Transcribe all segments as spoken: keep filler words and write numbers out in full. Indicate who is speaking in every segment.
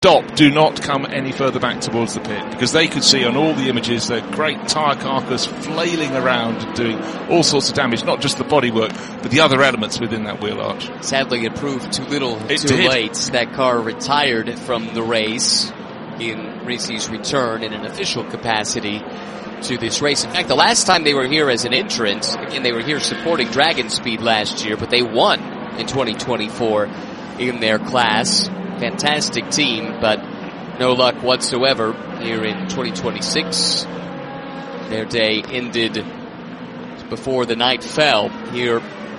Speaker 1: stop, do not come any further back towards the pit, because they could see on all the images their great tyre carcass flailing around and doing all sorts of damage, not just the bodywork, but the other elements within that wheel arch.
Speaker 2: Sadly, it proved too little,
Speaker 1: it
Speaker 2: too
Speaker 1: did.
Speaker 2: late. That car retired from the race in Ricci's return in an official capacity to this race. In fact, the last time they were here as an entrant, again, they were here supporting Dragon Speed last year, but they won in twenty twenty-four in their class. Fantastic team, but no luck whatsoever here in twenty twenty-six. Their day ended before the night fell here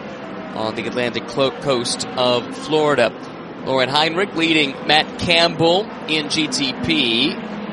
Speaker 2: on the Atlantic coast of Florida. Lauren Heinrich leading Matt Campbell in G T P.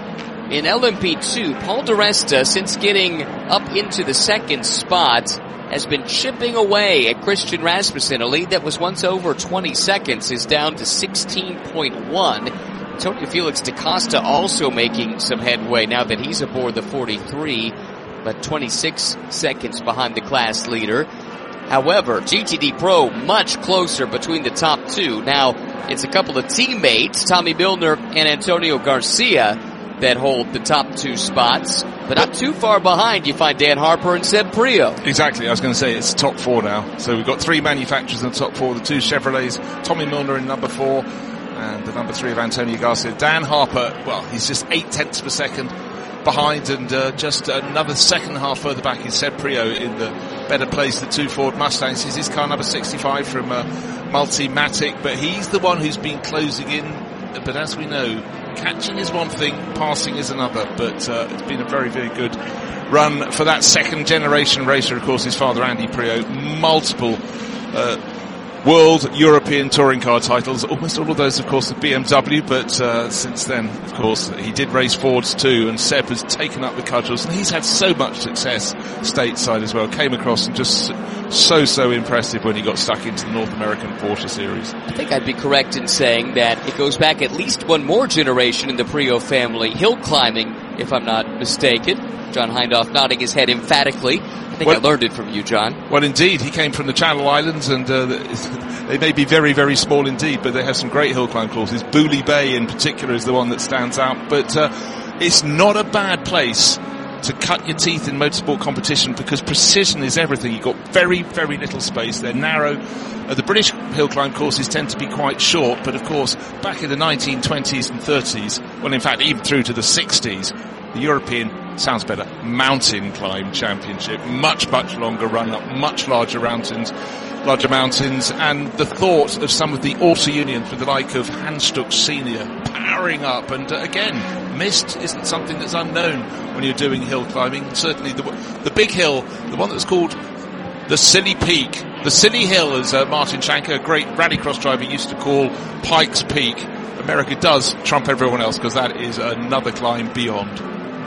Speaker 2: In L M P two, Paul di Resta, since getting up into the second spot, has been chipping away at Christian Rasmussen. A lead that was once over twenty seconds is down to sixteen point one. Antonio Felix da Costa also making some headway now that he's aboard the forty-three, but twenty-six seconds behind the class leader. However, G T D Pro much closer between the top two. Now, it's a couple of teammates, Tommy Milner and Antonio Garcia, that hold the top two spots, but not too far behind you find Dan Harper and Seb Prio.
Speaker 1: Exactly, I was going to say it's top four now. So we've got three manufacturers in the top four, the two Chevrolets, Tommy Milner in number four, and the number three of Antonio Garcia. Dan Harper, well, he's just eight tenths per second behind, and uh, just another second and a half further back is Seb Prio in the better place, the two Ford Mustangs. He's his car number sixty-five from uh, Multimatic, but he's the one who's been closing in. But as we know, catching is one thing, passing is another. But uh, it's been a very, very good run for that second generation racer. Of course, his father, Andy Prio, multiple uh, world, European touring car titles. Almost all of those, of course, with B M W. But uh, since then, of course, he did race Fords too. And Seb has taken up the cudgels. And he's had so much success stateside as well. Came across and just so, so impressive when he got stuck into the North American Porsche series.
Speaker 2: I think I'd be correct in saying that it goes back at least one more generation in the Prio family. Hill climbing, if I'm not mistaken. John Hindhaugh nodding his head emphatically. I think well, I learned it from you, John.
Speaker 1: Well, indeed. He came from the Channel Islands, and uh, they may be very, very small indeed, but they have some great hill climb courses. Booley Bay in particular is the one that stands out. But uh, it's not a bad place to cut your teeth in motorsport competition, because precision is everything. You've got very, very little space. They're narrow. Uh, the British hill climb courses tend to be quite short, but of course, back in the nineteen twenties and thirties, well, in fact, even through to the sixties, the European, sounds better, Mountain Climb Championship, much, much longer run up, much larger mountains, larger mountains, and the thought of some of the Auto Unions with the like of Hanstuck Senior powering up, and uh, again, mist isn't something that's unknown when you're doing hill climbing. Certainly the, the big hill, the one that's called the Silly Peak, the Silly Hill, as uh, Martin Shanker, a great rallycross driver, used to call Pikes Peak. America does trump everyone else, because that is another climb beyond.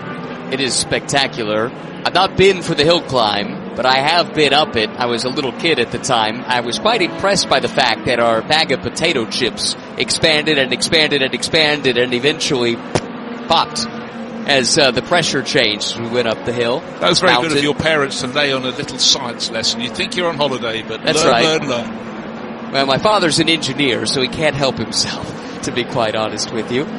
Speaker 2: It is spectacular. I've not been for the hill climb, but I have been up it. I was a little kid at the time. I was quite impressed by the fact that our bag of potato chips expanded and expanded and expanded and eventually popped as uh, the pressure changed as we went up the hill.
Speaker 1: That was very
Speaker 2: Mounted.
Speaker 1: good of your parents to lay on a little science lesson. You think you're on holiday, but
Speaker 2: That's
Speaker 1: learn,
Speaker 2: right.
Speaker 1: learn, learn.
Speaker 2: Well, my father's an engineer, so he can't help himself, to be quite honest with you.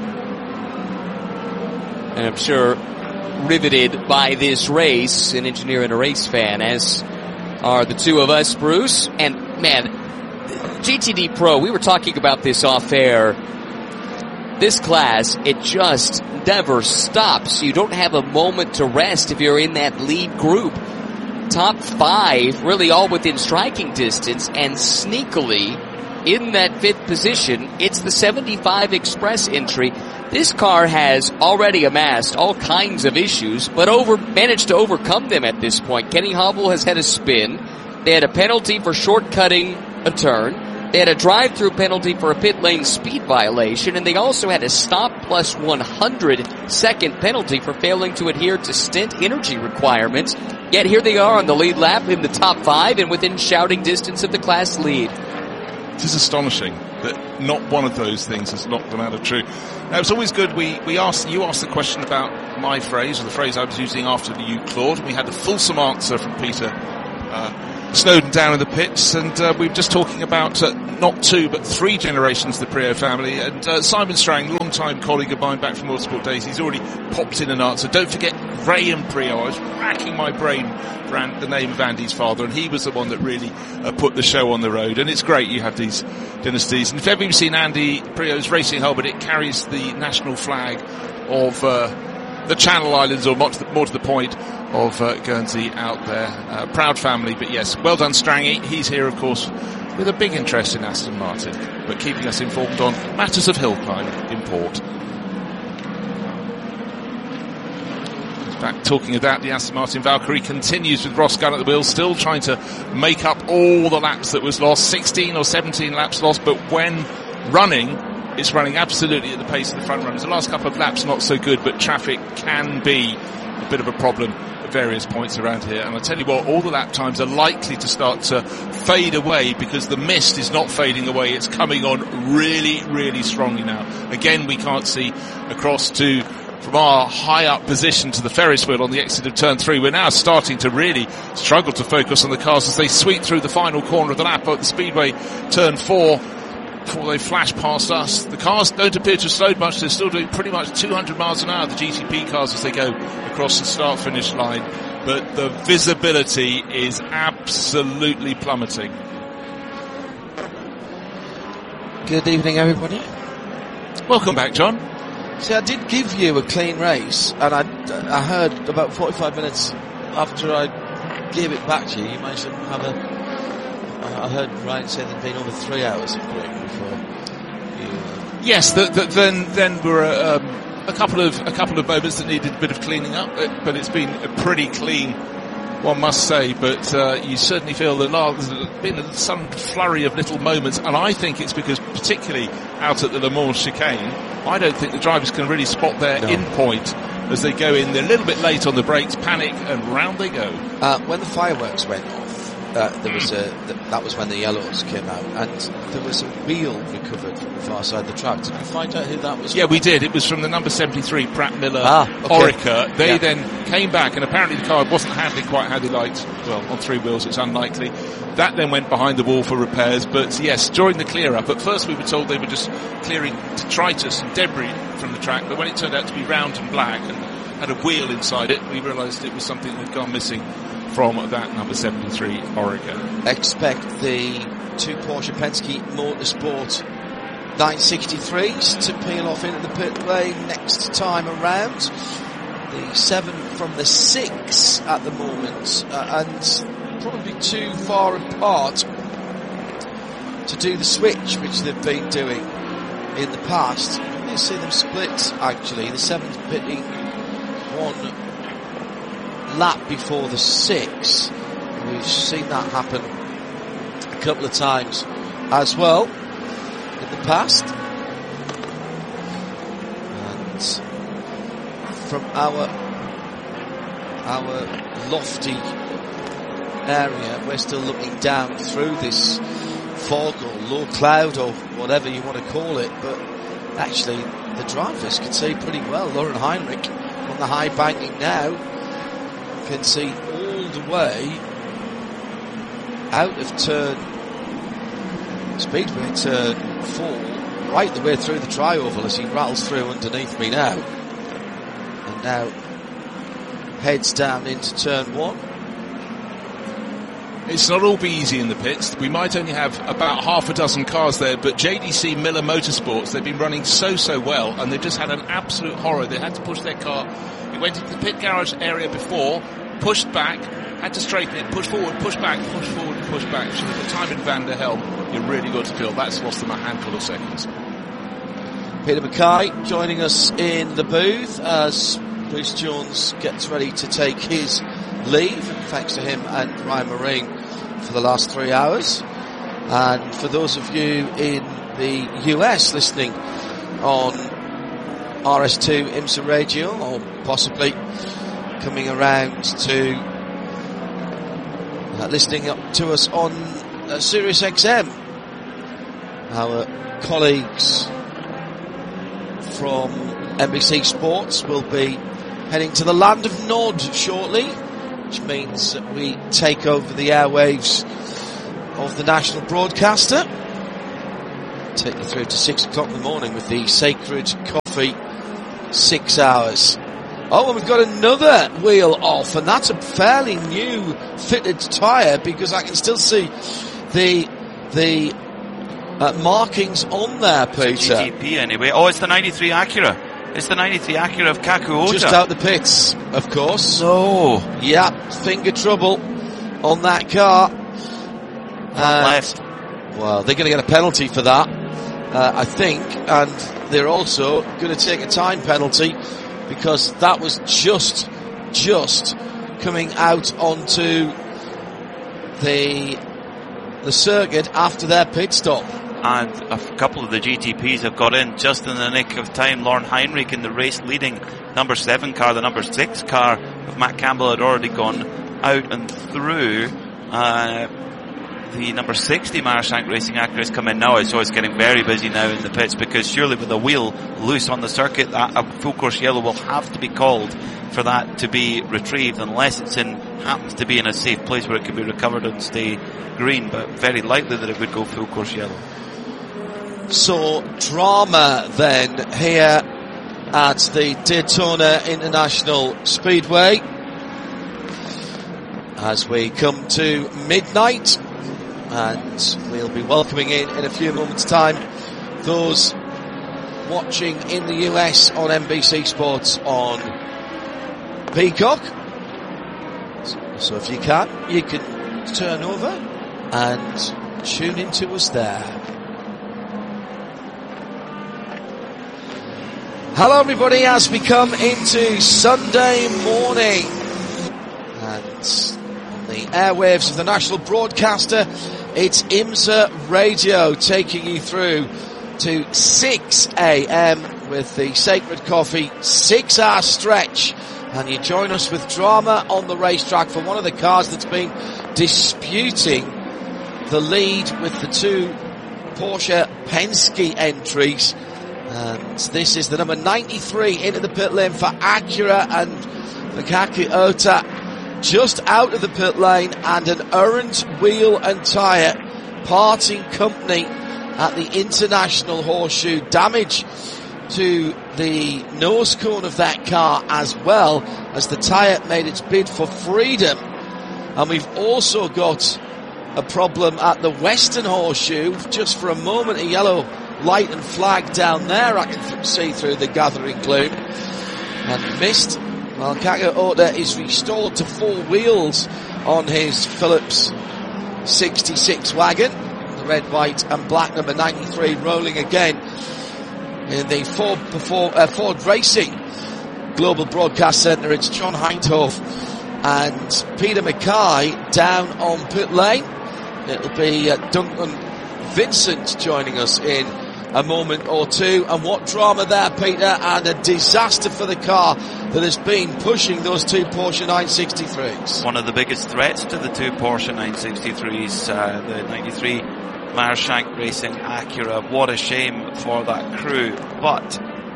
Speaker 2: And I'm sure riveted by this race, an engineer and a race fan, as are the two of us, Bruce. And, man, G T D Pro, we were talking about this off air. This class, it just never stops. You don't have a moment to rest if you're in that lead group. Top five, really all within striking distance, and sneakily in that fifth position, it's the seventy-five Express entry. This car has already amassed all kinds of issues, but over managed to overcome them at this point. Kenny Hobble has had a spin. They had a penalty for shortcutting a turn. They had a drive-through penalty for a pit lane speed violation, and they also had a stop plus one hundred second penalty for failing to adhere to stint energy requirements. Yet here they are on the lead lap in the top five and within shouting distance of the class lead.
Speaker 1: It is astonishing that not one of those things has knocked them out of true. Now, it's always good. We, we asked, you asked the question about my phrase, or the phrase I was using after the U Claude. We had a fulsome answer from Peter uh, Snowden down in the pits, and uh, we were just talking about uh, not two but three generations of the Priaulx family, and uh, Simon Strang, long-time colleague of mine back from Motorsport days, he's already popped in an answer. Don't forget Graham Priaulx. I was racking my brain for the name of Andy's father, and he was the one that really uh, put the show on the road, and it's great you have these dynasties. And if ever you've seen Andy Priaulx's racing helmet, it carries the national flag of uh, the Channel Islands, or more to the, more to the point, of uh, Guernsey out there. Uh, proud family, but yes, well done Strangy. He's here, of course, with a big interest in Aston Martin, but keeping us informed on matters of hill climb in port. In fact, talking about the Aston Martin Valkyrie continues with Ross Gunn at the wheel, still trying to make up all the laps that was lost, sixteen or seventeen laps lost, but when running, it's running absolutely at the pace of the front runners. The last couple of laps not so good, but traffic can be a bit of a problem at various points around here. And I tell you what, all the lap times are likely to start to fade away because the mist is not fading away. It's coming on really, really strongly now. Again, we can't see across to, from our high up position to the Ferris wheel on the exit of turn three. We're now starting to really struggle to focus on the cars as they sweep through the final corner of the lap at the Speedway turn four. Before they flash past us, the cars don't appear to have slowed much. They're still doing pretty much two hundred miles an hour, the G T P cars, as they go across the start-finish line. But the visibility is absolutely plummeting.
Speaker 3: Good evening, everybody.
Speaker 1: Welcome back, John.
Speaker 3: See, I did give you a clean race, and I, I heard about forty-five minutes after I gave it back to you, you managed to have a... I heard Ryan say there'd been over three hours of break before you... Uh...
Speaker 1: Yes, the, the, then then were uh, um, a couple of a couple of moments that needed a bit of cleaning up, but it's been a pretty clean, one must say. But uh, you certainly feel that there's been some flurry of little moments, and I think it's because, particularly out at the Le Mans chicane, I don't think the drivers can really spot their
Speaker 3: no.
Speaker 1: in point as they go in. They're a little bit late on the brakes, panic, and round they go.
Speaker 3: Uh, when the fireworks went off, Uh, there was a, th- that was when the yellows came out, and there was a wheel recovered from the far side of the track. Did you find out who that was?
Speaker 1: Yeah,
Speaker 3: from?
Speaker 1: we did. It was from the number seventy-three Pratt Miller
Speaker 3: ah, okay.
Speaker 1: Orica. They
Speaker 3: yeah.
Speaker 1: then came back, and apparently the car wasn't handling quite how they liked. Well, on three wheels, it's unlikely. That then went behind the wall for repairs. But yes, during the clear-up, at first we were told they were just clearing detritus and debris from the track, but when it turned out to be round and black and had a wheel inside it, we realised it was something that had gone missing from that number seventy-three Orica.
Speaker 3: Expect the two Porsche Penske Motorsport nine sixty-threes to peel off into the pit lane next time around. The seven from the six at the moment, uh, and probably too far apart to do the switch, which they've been doing in the past. You see them split, actually. The seven's pitting one lap before the six. We've seen that happen a couple of times as well in the past. And from our our lofty area, we're still looking down through this fog or low cloud or whatever you want to call it, but actually the drivers can see pretty well. Lauren Heinrich on the high banking now can see all the way out of turn Speedway turn four, right the way through the tri-oval as he rattles through underneath me now, and now heads down into turn one.
Speaker 1: It's not all be easy in the pits. We might only have about half a dozen cars there, but J D C Miller Motorsports, they've been running so, so well, and they've just had an absolute horror. They had to push their car. It went into the pit garage area before, pushed back, had to straighten it, push forward, push back, push forward, and push back. So the time in Van der Helm, you really got to feel that's lost them a handful of seconds.
Speaker 3: Peter Mackay joining us in the booth as Bruce Jones gets ready to take his leave, and thanks to him and Ryan Marine for the last three hours. And for those of you in the U S listening on R S two IMSA Radio, or possibly coming around to uh, listening up to us on uh, Sirius X M, our colleagues from N B C Sports will be heading to the land of Nod shortly, which means that we take over the airwaves of the national broadcaster. Take you through to six o'clock in the morning with the Sacred Coffee six hours. Oh, and we've got another wheel off, and that's a fairly new fitted tyre, because I can still see the the uh, markings on there, Peter.
Speaker 4: G T P anyway. Oh, it's the ninety-three Acura. It's the ninety-three Acura of Kaku Ota.
Speaker 3: Just out the pits, of course.
Speaker 4: No.
Speaker 3: Yeah, finger trouble on that car.
Speaker 4: Uh, left.
Speaker 3: Well, they're going to get a penalty for that, uh, I think, and they're also going to take a time penalty, because that was just, just coming out onto the the circuit after their pit stop.
Speaker 4: And a couple of the G T Ps have got in just in the nick of time. Lauren Heinrich in the race leading number seven car. The number six car of Matt Campbell had already gone out and through. Uh, the number sixty Marashank Racing Acura has come in now, so it's getting very busy now in the pits, because surely with a wheel loose on the circuit, that a full course yellow will have to be called for that to be retrieved, unless it's in happens to be in a safe place where it can be recovered and stay green, but very likely that it would go full course yellow.
Speaker 3: So drama then here at the Daytona International Speedway as we come to midnight, and we'll be welcoming in in a few moments time those watching in the U S on N B C Sports on Peacock. So if you can, you can turn over and tune into us there. Hello everybody, as we come into Sunday morning, and on the airwaves of the national broadcaster, it's IMSA Radio taking you through to six a.m. with the Sacred Coffee six hour stretch, and you join us with drama on the racetrack for one of the cars that's been disputing the lead with the two Porsche Penske entries. And this is the number ninety-three into the pit lane for Acura, and the Kaku Ota just out of the pit lane, and an errant wheel and tyre parting company at the International Horseshoe. Damage to the nose cone of that car, as well as the tyre made its bid for freedom. And we've also got a problem at the Western Horseshoe. Just for a moment, a yellow light and flag down there I can th- see through the gathering gloom, and missed. Well, Kaku Ota is restored to four wheels on his Phillips sixty-six wagon. The red, white and black number ninety-three rolling again in the Ford, perform- uh, Ford Racing Global Broadcast Centre. It's John Hindhoff and Peter Mackay down on pit lane. It'll be uh, Duncan Vincent joining us in a moment or two. And what drama there, Peter, and a disaster for the car that has been pushing those two Porsche nine sixty-threes.
Speaker 4: One of the biggest threats to the two Porsche nine sixty-threes, uh, the ninety-three Marashank Racing Acura. What a shame for that crew, but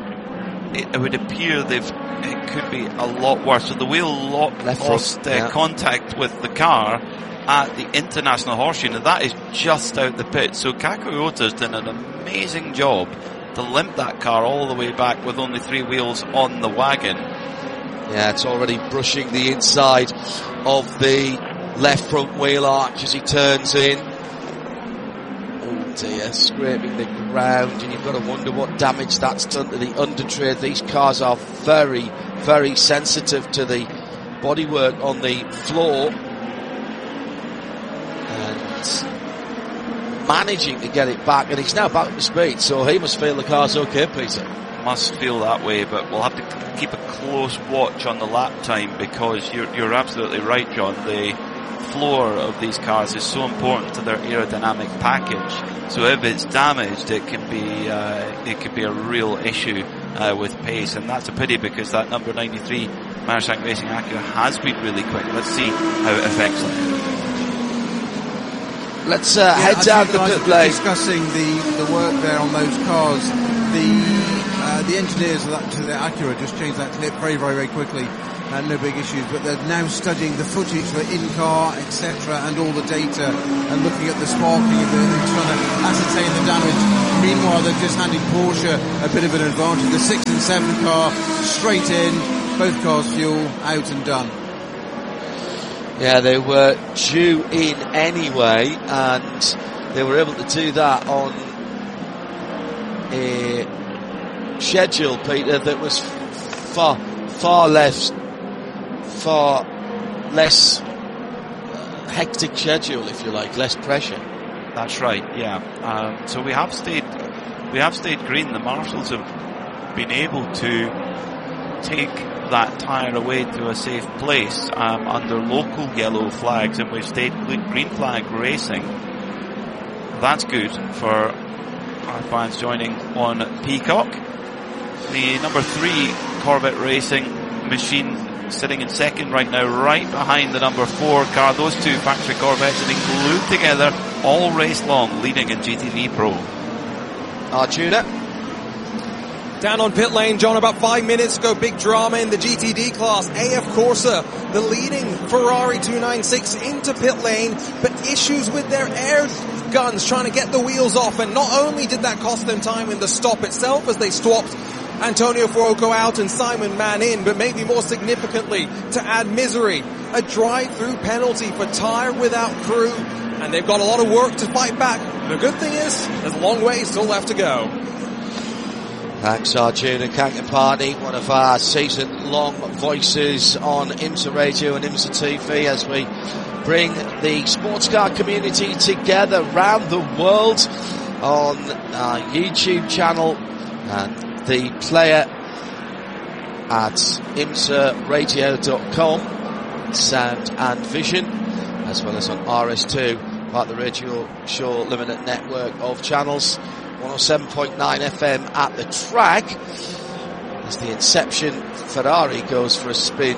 Speaker 4: it, it would appear they've it could be a lot worse. So the wheel locked, lost uh, yeah. contact with the car at the International Horseshoe, and that is just out the pit. So Kaku Ota's done an amazing job to limp that car all the way back with only three wheels on the wagon.
Speaker 3: Yeah, it's already brushing the inside of the left front wheel arch as he turns in. Oh dear, scraping the ground, and you've got to wonder what damage that's done to the undertrade. These cars are very, very sensitive to the bodywork on the floor. Managing to get it back, and he's now back to speed, so he must feel the car's okay, Peter.
Speaker 4: Must feel that way, but we'll have to keep a close watch on the lap time, because you're, you're absolutely right, John. The floor of these cars is so important to their aerodynamic package. So if it's damaged, it can be uh, it can be a real issue uh, with pace, and that's a pity, because that number ninety-three Marashank Racing Acura has been really quick. Let's see how it affects them.
Speaker 3: Let's uh,
Speaker 5: yeah,
Speaker 3: head down the pit lane.
Speaker 5: Discussing the, the work there on those cars. The uh, the engineers of that to the Acura just changed that clip very very very quickly. uh, no big issues, but they're now studying the footage for in-car, et cetera, and all the data, and looking at the sparking and, the, and trying to ascertain the damage. Meanwhile, they've just handed Porsche a bit of an advantage. The six and seven car straight in, both cars fuel, out and done.
Speaker 3: Yeah, they were due in anyway, and they were able to do that on a schedule, Peter, that was far, far less, far less hectic schedule, if you like, less pressure.
Speaker 4: That's right, yeah. Um, so we have stayed, we have stayed green. The marshals have been able to take that tyre away to a safe place um, under local yellow flags, and we've stayed green flag racing. That's good for our fans joining on Peacock. The number three Corvette Racing machine sitting in second right now, right behind the number four car. Those two factory Corvettes have been glued together all race long, leading in G T V Pro.
Speaker 3: Arjuna.
Speaker 6: Down on pit lane, John, about five minutes ago, big drama in the G T D class. A F Corsa, the leading Ferrari two ninety-six, into pit lane, but issues with their air guns trying to get the wheels off, and not only did that cost them time in the stop itself as they swapped Antonio Fuoco out and Simon Mann in, but maybe more significantly, to add misery, a drive-through penalty for tyre without crew, and they've got a lot of work to fight back. The good thing is, there's a long way still left to go.
Speaker 3: Thanks, Arjuna Kankapani, one of our season-long voices on IMSA Radio and IMSA T V, as we bring the sports car community together around the world on our YouTube channel and the player at imsa radio dot com, sound and vision, as well as on R S two, part of the Radio Show Limited network of channels. one oh seven point nine F M at the track as the Inception Ferrari goes for a spin.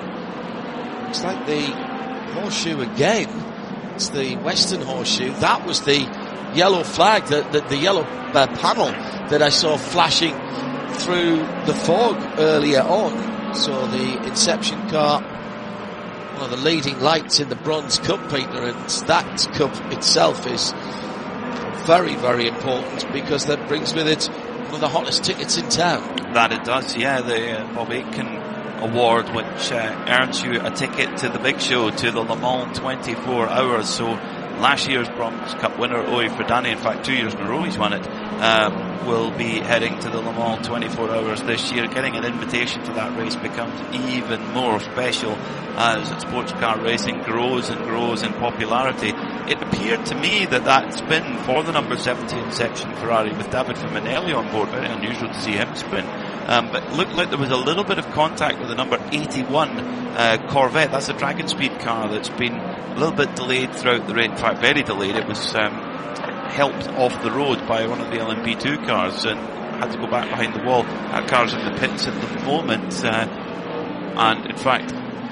Speaker 3: Looks like the horseshoe again. It's the Western horseshoe. That was the yellow flag, the, the, the yellow uh, panel that I saw flashing through the fog earlier on. So the Inception car, one of the leading lights in the Bronze Cup, Peter, and that cup itself is very, very important because that brings with it one of the hottest tickets in town.
Speaker 4: That it does, yeah. The uh, Bob Aitken Award, which uh, earns you a ticket to the big show, to the Le Mans twenty-four hours. So last year's Bronze Cup winner, Oey Ferdani, in fact two years in a row he's won it, um, will be heading to the Le Mans twenty-four hours this year. Getting an invitation to that race becomes even more special as sports car racing grows and grows in popularity. It appeared to me that that spin for the number seventy Inception Ferrari with David Faminelli on board, very unusual to see him spin, um, but it looked like there was a little bit of contact with the number eighty-one uh, Corvette. That's a Dragon Speed car that's been a little bit delayed throughout the race, in fact very delayed. It was um, helped off the road by one of the L M P two cars and had to go back behind the wall. That car's in the pits at the moment, uh, and in fact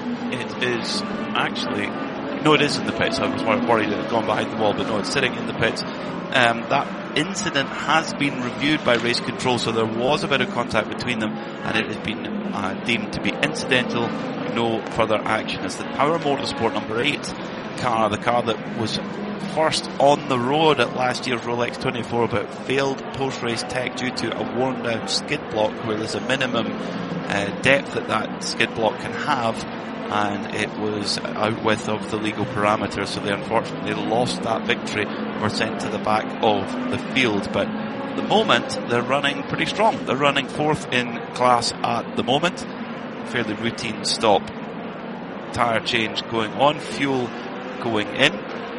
Speaker 4: it is actually, no, it is in the pits. I was worried it had gone behind the wall, but no, it's sitting in the pits. Um, that incident has been reviewed by race control, so there was a bit of contact between them, and it has been uh, deemed to be incidental. No further action. As the Power Motorsport number eight car, the car that was first on the road at last year's Rolex twenty-four, but failed post-race tech due to a worn-down skid block, where there's a minimum uh, depth that that skid block can have, and it was out with of the legal parameters, so they unfortunately lost that victory, were sent to the back of the field. But at the moment they're running pretty strong. They're running fourth in class at the moment. Fairly routine stop, tyre change going on, fuel going in,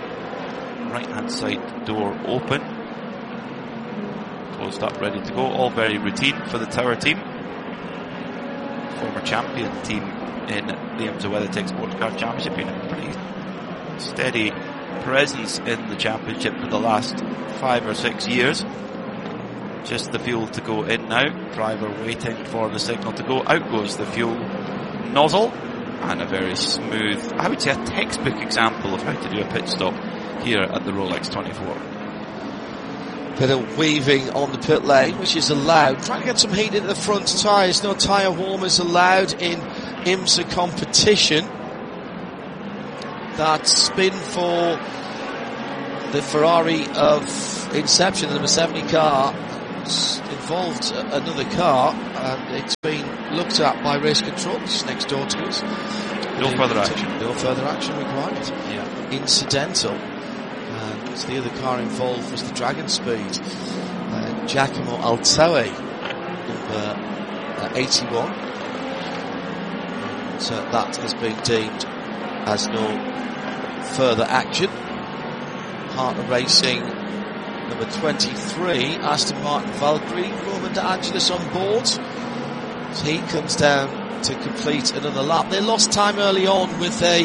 Speaker 4: right hand side door open, closed up, ready to go. All very routine for the Tower team, former champion team in the IMSA WeatherTech Sports Car Championship, been a pretty steady presence in the championship for the last five or six years. Just the fuel to go in now, driver waiting for the signal to go. Out goes the fuel nozzle, and a very smooth, I would say a textbook example of how to do a pit stop here at the Rolex twenty-four.
Speaker 3: Bit of weaving on the pit lane, which is allowed. Trying to get some heat into the front tyres. No tyre warmers allowed in IMSA competition. That spin for the Ferrari of Inception, the number seventy car, involved another car, and it's been looked at by race control, which is next door to us.
Speaker 4: No further action.
Speaker 3: No further action required.
Speaker 4: Yeah.
Speaker 3: Incidental. And the other car involved was the Dragon Speed. Uh, Giacomo Altoe, number uh, eighty-one. So that has been deemed as no further action. Partner Racing, number twenty-three, Aston Martin Valkyrie, Roman De Angelis on board. So he comes down to complete another lap. They lost time early on with a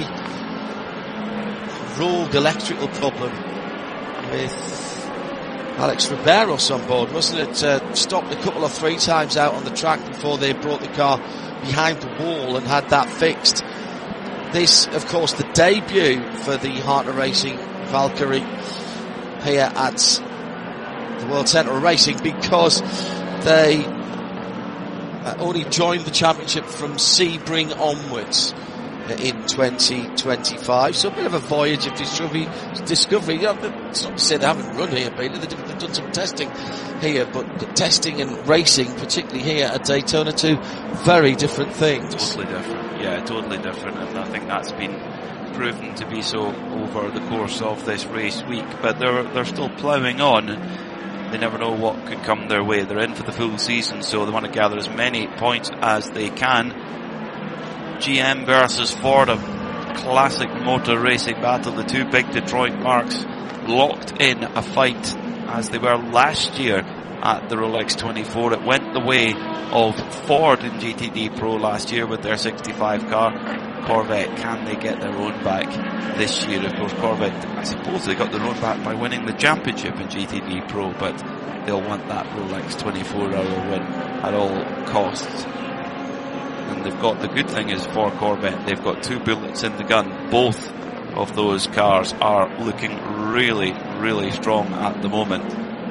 Speaker 3: rogue electrical problem with Alex Riberos on board, wasn't it? Uh, stopped a couple or three times out on the track before they brought the car behind the wall and had that fixed. This, of course, the debut for the Hartner Racing Valkyrie here at the World Centre of Racing, because they uh, only joined the championship from Sebring onwards in twenty twenty-five, so a bit of a voyage of discovery. discovery. You know, it's not to say they haven't run here, Peter. They've done some testing here, but testing and racing, particularly here at Daytona, two very different things.
Speaker 4: Totally different, yeah, totally different, and I think that's been proven to be so over the course of this race week. But they're they're still ploughing on. They never know what could come their way. They're in for the full season, so they want to gather as many points as they can. G M versus Ford, a classic motor racing battle. The two big Detroit marks locked in a fight as they were last year at the Rolex twenty-four. It went the way of Ford in G T D Pro last year with their sixty-five car. Corvette, can they get their own back this year? Of course, Corvette, I suppose they got their own back by winning the championship in G T D Pro, but they'll want that Rolex twenty-four hour win at all costs. And they've got, the good thing is for Corvette, they've got two bullets in the gun. Both of those cars are looking really, really strong at the moment.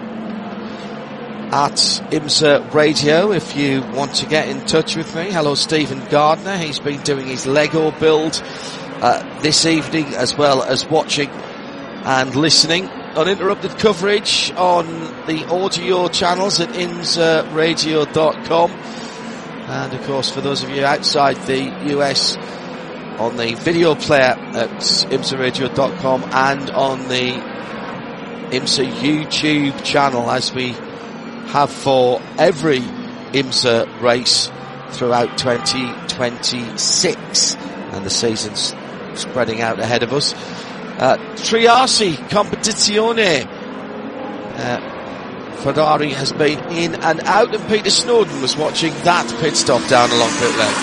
Speaker 3: At IMSA Radio, if you want to get in touch with me, hello Stephen Gardner. He's been doing his Lego build uh, this evening, as well as watching and listening. Uninterrupted coverage on the audio channels at imsa radio dot com. And of course, for those of you outside the U S, on the video player at imsa radio dot com and on the IMSA YouTube channel, as we have for every IMSA race throughout twenty twenty-six, and the season's spreading out ahead of us. Uh, Triarsi Competizione. Uh, Ferrari has been in and out, and Peter Snowden was watching that pit stop down along pit lane.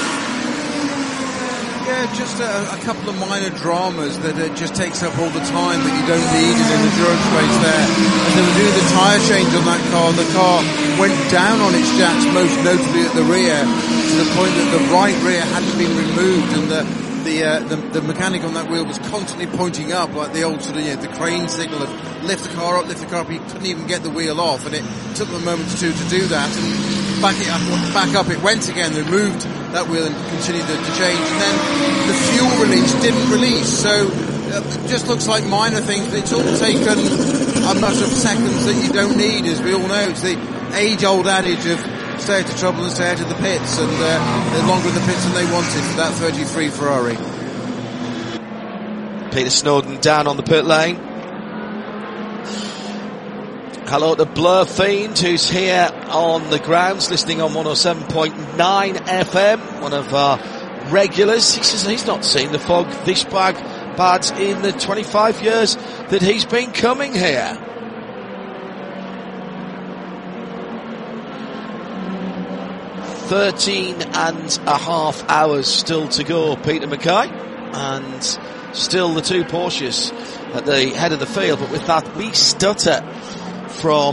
Speaker 5: Yeah, just a, a couple of minor dramas that it just takes up all the time that you don't need in an endurance race there. As they were doing the tyre change on that car, the car went down on its jacks, most notably at the rear, to the point that the right rear hadn't been removed, and the The, uh, the the mechanic on that wheel was constantly pointing up, like the old sort of, you know, the crane signal of lift the car up, lift the car up. He couldn't even get the wheel off, and it took them a moment or two to do that. And back it up, back up it went again. They moved that wheel and continued to, to change. And then the fuel release didn't release, so uh, it just looks like minor things. But it's all taken a matter of seconds that you don't need, as we all know. It's the age-old adage of stay out of trouble and stay out of the pits, and uh, they're longer in the pits than they wanted for that thirty-three Ferrari.
Speaker 3: Peter Snowden down on the pit lane. Hello to Blur Fiend, who's here on the grounds listening on one oh seven point nine F M, one of our regulars. He says he's not seen the fog this bad, bad in the twenty-five years that he's been coming here. Thirteen and a half hours still to go, Peter Mackay, and still the two Porsches at the head of the field, but with that wee stutter from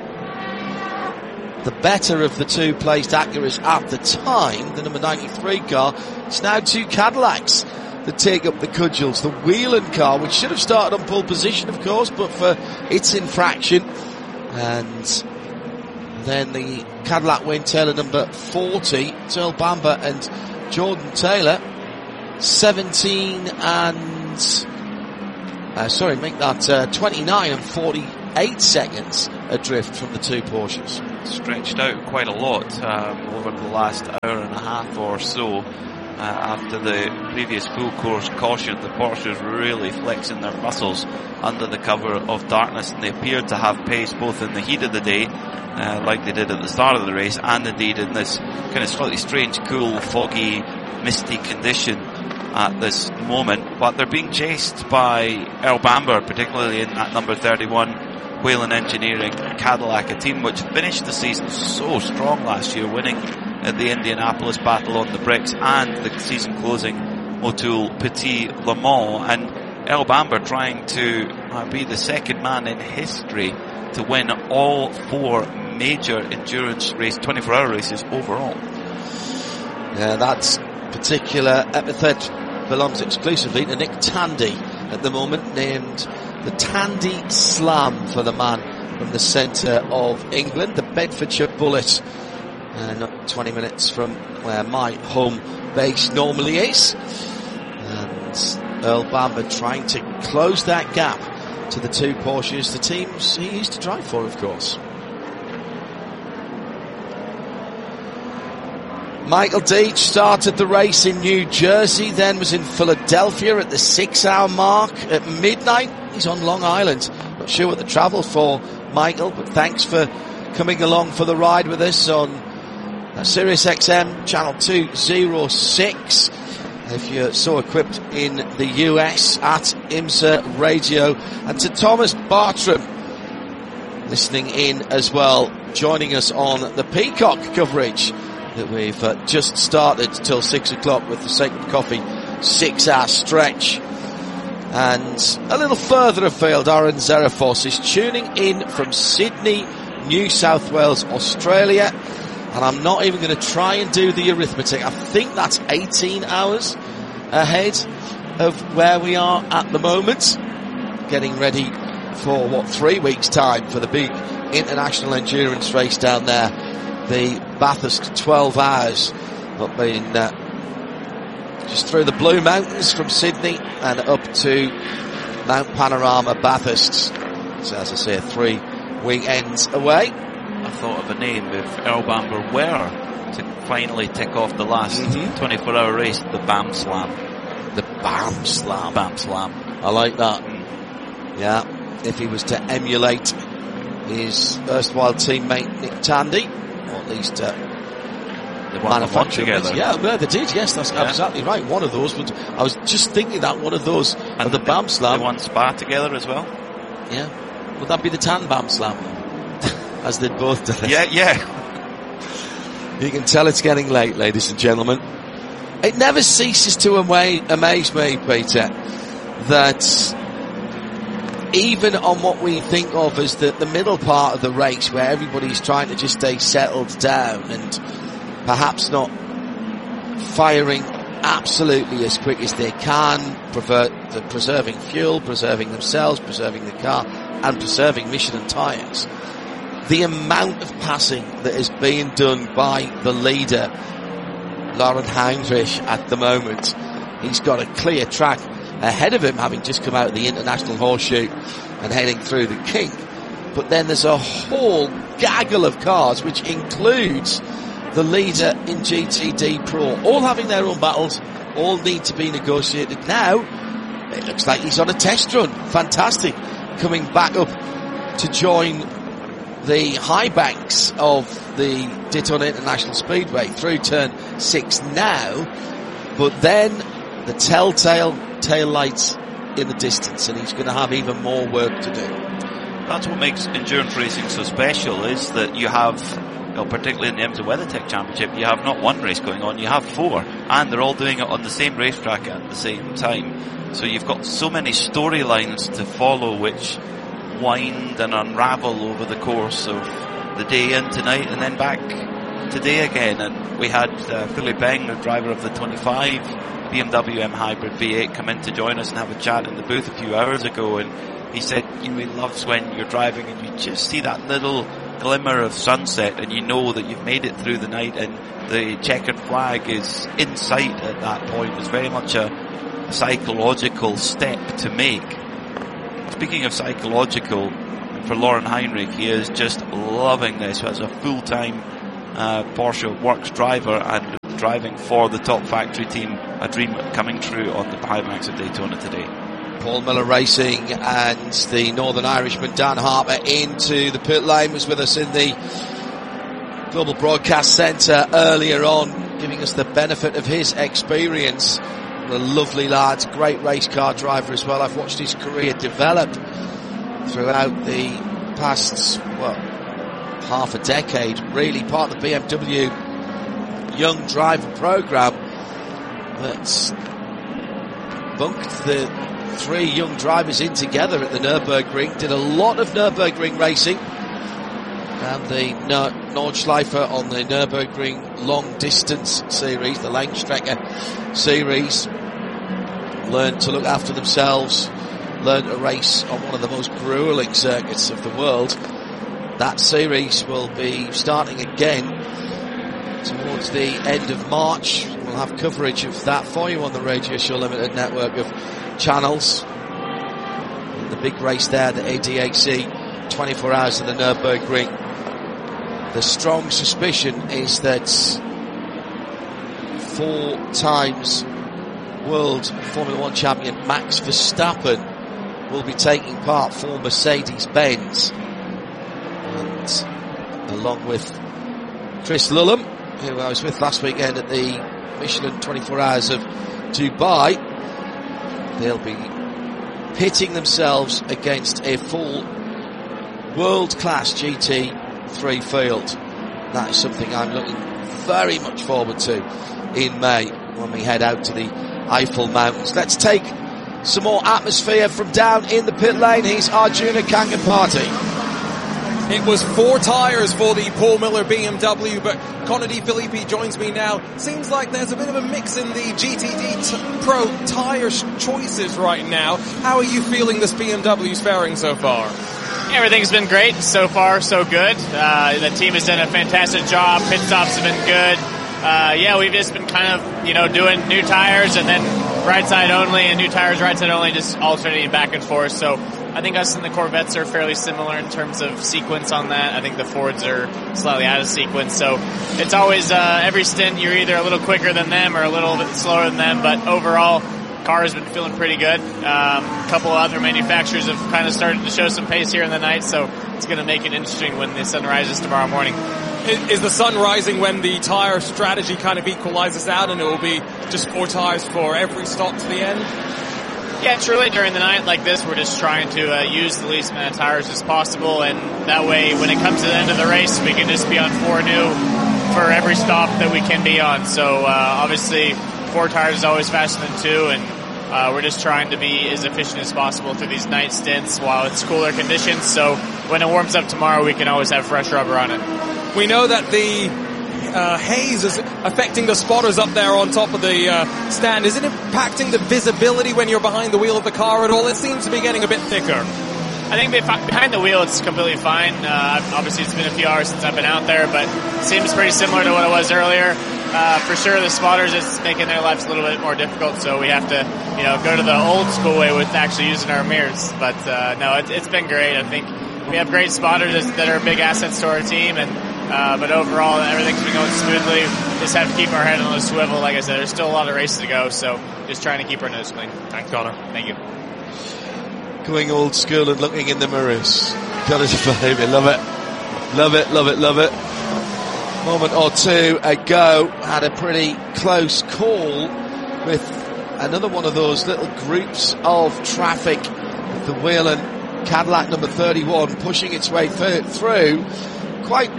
Speaker 3: the better of the two placed Acuras at the time, the number ninety-three car. It's now two Cadillacs that take up the cudgels. The Whelan car, which should have started on pole position, of course, but for its infraction, And then the Cadillac win, Taylor number forty, Earl Bamber and Jordan Taylor, seventeen and, uh, sorry, make that uh, twenty-nine and forty-eight seconds adrift from the two Porsches.
Speaker 4: Stretched out quite a lot um, over the last hour and a half or so. Uh, after the previous full course caution, the Porsches were really flexing their muscles under the cover of darkness, and they appeared to have pace both in the heat of the day, uh, like they did at the start of the race, and indeed in this kind of slightly strange, cool, foggy, misty condition at this moment. But they're being chased by Earl Bamber, particularly in that number thirty-one Whelen Engineering Cadillac, a team which finished the season so strong last year, winning at the Indianapolis Battle on the Bricks and the season closing Motul Petit Le Mans. And Earl Bamber trying to uh, be the second man in history to win all four major endurance race, twenty-four hour races overall.
Speaker 3: Yeah, that particular epithet belongs exclusively to Nick Tandy at the moment, named the Tandy Slam for the man from the centre of England, the Bedfordshire Bullet, uh, not twenty minutes from where my home base normally is. And Earl Bamber trying to close that gap to the two Porsches, the teams he used to drive for, of course. Michael Deitch started the race in New Jersey, then was in Philadelphia at the six hour mark. At midnight, he's on Long Island. Not sure what the travel for, Michael, but thanks for coming along for the ride with us on uh, Sirius X M channel two oh six. If you're so equipped in the U S, at IMSA Radio. And to Thomas Bartram, listening in as well, joining us on the Peacock coverage that we've uh, just started till six o'clock with the Sacred Coffee six hour stretch. And a little further afield, Aaron Zerafos is tuning in from Sydney, New South Wales, Australia. And I'm not even going to try and do the arithmetic. I think that's eighteen hours ahead of where we are at the moment. Getting ready for, what, three weeks' time for the big international endurance race down there. The Bathurst twelve hours. Up in, uh, just through the Blue Mountains from Sydney and up to Mount Panorama, Bathurst. So as I say, three weekends away.
Speaker 4: I thought of a name if Earl Bamber were to finally tick off the last
Speaker 3: mm-hmm.
Speaker 4: twenty-four hour race, the BAM Slam.
Speaker 3: The BAM Slam.
Speaker 4: BAM Slam.
Speaker 3: I like that. Mm. Yeah, if he was to emulate his erstwhile teammate Nick Tandy, or at least uh,
Speaker 4: the manufacturer together.
Speaker 3: Yeah, well, they did. Yes, that's yeah. exactly right. One of those would. I was just thinking that one of those
Speaker 4: and
Speaker 3: of the, the BAM Slam.
Speaker 4: They won Spa together as well.
Speaker 3: Yeah, would that be the Tan BAM Slam? As they both did.
Speaker 4: Yeah, yeah.
Speaker 3: You can tell it's getting late, ladies and gentlemen. It never ceases to ama- amaze me, Peter, that even on what we think of as the, the middle part of the race, where everybody's trying to just stay settled down and perhaps not firing absolutely as quick as they can, prefer, preserving fuel, preserving themselves, preserving the car, and preserving Michelin tyres. The amount of passing that is being done by the leader, Lauren Heinrich, at the moment. He's got a clear track ahead of him, having just come out of the International Horseshoe and heading through the Kink. But then there's a whole gaggle of cars, which includes the leader in G T D Pro, all having their own battles, all need to be negotiated. Now, it looks like he's on a test run. Fantastic. Coming back up to join the high banks of the Daytona International Speedway through turn six now, but then the telltale tail lights in the distance, and he's going to have even more work to do.
Speaker 4: That's what makes endurance racing so special, is that you have, you know, particularly in the IMSA WeatherTech Championship, you have not one race going on, you have four, and they're all doing it on the same racetrack at the same time. So you've got so many storylines to follow which wind and unravel over the course of the day and tonight, and then back today again. And we had uh, Philippe Eng, the driver of the twenty-five B M W M Hybrid V eight, come in to join us and have a chat in the booth a few hours ago, and he said, you know, he loves when you're driving and you just see that little glimmer of sunset and you know that you've made it through the night and the checkered flag is in sight at that point. It's very much a, a psychological step to make. Speaking of psychological, for Laurin Heinrich, he is just loving this as a full-time uh, Porsche Works driver and driving for the top factory team, a dream coming true on the Climax of Daytona today.
Speaker 3: Paul Miller Racing and the Northern Irishman Dan Harper into the pit lane, was with us in the Global Broadcast Centre earlier on, giving us the benefit of his experience. A lovely lad, great race car driver as well. I've watched his career develop throughout the past, well, half a decade, really part of the B M W Young Driver Programme that's bunked the three young drivers in together at the Nürburgring. Did a lot of Nürburgring racing and the Nordschleife on the Nürburgring long distance series, the Langstrecke series. Learned to look after themselves, learned to race on one of the most grueling circuits of the world. That series will be starting again towards the end of March. We'll have coverage of that for you on the Radio Show Limited network of channels. The big race there, the A D A C, twenty-four hours of the Nürburgring. The strong suspicion is that four times world Formula One champion Max Verstappen will be taking part for Mercedes-Benz. And along with Chris Lullum, who I was with last weekend at the Michelin twenty-four hours of Dubai, they'll be pitting themselves against a full world-class G T three field. That is something I'm looking very much forward to in May when we head out to the Eiffel Mountains. Let's take some more atmosphere from down in the pit lane. Here's Arjuna Kangampati.
Speaker 6: It was four tyres for the Paul Miller B M W, but Connor De Filippi joins me now. Seems like there's a bit of a mix in the G T D t- Pro tyre sh- choices right now. How are you feeling this B M W's faring so far?
Speaker 7: Everything's been great. So far, so good. Uh, the team has done a fantastic job. Pit stops have been good. Uh, yeah, we've just been kind of, you know, doing new tires and then right side only and new tires right side only, just alternating back and forth. So I think us and the Corvettes are fairly similar in terms of sequence on that. I think the Fords are slightly out of sequence. So it's always, uh, every stint you're either a little quicker than them or a little bit slower than them. But overall, car has been feeling pretty good. Um, a couple of other manufacturers have kind of started to show some pace here in the night. So it's going to make it interesting when the sun rises tomorrow morning.
Speaker 6: Is the sun rising when the tyre strategy kind of equalizes out and it will be just four tyres for every stop to the end?
Speaker 7: Yeah, truly during the night like this, we're just trying to uh, use the least amount of tires as possible, and that way when it comes to the end of the race, we can just be on four new for every stop that we can be on. So uh, obviously four tires is always faster than two, and uh, we're just trying to be as efficient as possible through these night stints while it's cooler conditions. So when it warms up tomorrow, we can always have fresh rubber on it.
Speaker 6: We know that the uh, haze is affecting the spotters up there on top of the uh, stand. Is it impacting the visibility when you're behind the wheel of the car at all? It seems to be getting a bit thicker.
Speaker 7: I think behind the wheel it's completely fine. Uh, obviously it's been a few hours since I've been out there, but it seems pretty similar to what it was earlier. Uh, for sure the spotters is making their lives a little bit more difficult, so we have to, you know, go to the old school way with actually using our mirrors. But uh, no, it, it's been great. I think we have great spotters that are big assets to our team, and Uh, but overall, everything's been going smoothly. Just have to keep our head on the swivel. Like I said, there's still a lot of races to go, so just trying to keep our nose clean.
Speaker 6: Thanks, Connor.
Speaker 7: Thank you.
Speaker 3: Going old school and looking in the mirrors. Got it, baby. Love it. Love it, love it, love it. Moment or two ago, had a pretty close call with another one of those little groups of traffic. The Whelen Cadillac number thirty-one pushing its way th- through. Quite